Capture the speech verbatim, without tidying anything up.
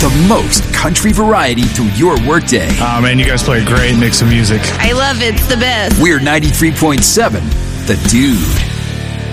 the most country variety through your workday. Oh, man, you guys play a great mix of music. I love it. It's the best. We're ninety-three point seven, The Dude.